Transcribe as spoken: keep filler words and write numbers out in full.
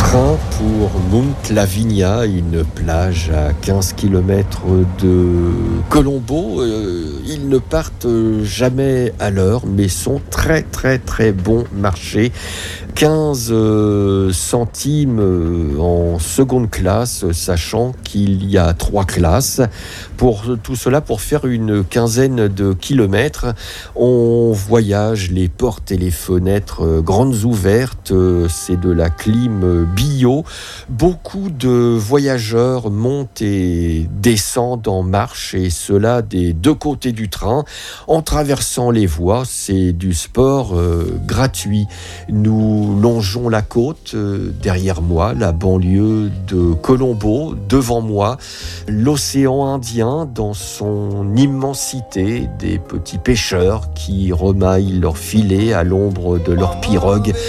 train pour Mount Lavinia, une plage à quinze kilomètres de Colombo. Euh, ils ne partent jamais à l'heure, mais sont très très très bon marché. quinze euh, centimes en seconde classe, sachant qu'il y a trois classes. Pour tout cela, pour faire une quinzaine de kilomètres, on voyage les portes et les fenêtres euh, grandes ouvertes. Euh, c'est de la clim bio. Beaucoup de voyageurs montent et descendent en marche, et cela des deux côtés du train, en traversant les voies. C'est du sport euh, gratuit. Nous longeons la côte, euh, derrière moi, la banlieue de Colombo, devant moi, l'océan Indien dans son immensité, des petits pêcheurs qui remaillent leurs filets à l'ombre de leurs pirogues